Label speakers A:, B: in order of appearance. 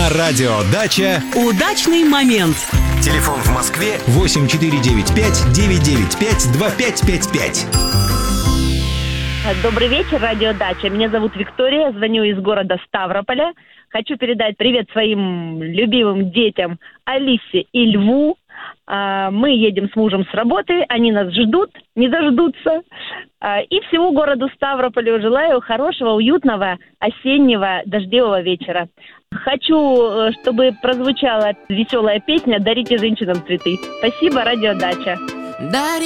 A: На радио «Дача»
B: удачный момент.
A: телефон в Москве 8495-995-2555.
C: Добрый вечер, радио «Дача». Меня зовут Виктория, звоню из города Ставрополя. Хочу передать привет своим любимым детям Алисе и Льву. Мы едем с мужем с работы, они нас ждут, не дождутся. И всему городу Ставрополю желаю хорошего, уютного, осеннего, дождливого вечера. Хочу, чтобы прозвучала веселая песня «Дарите женщинам цветы». Спасибо, радио «Дача».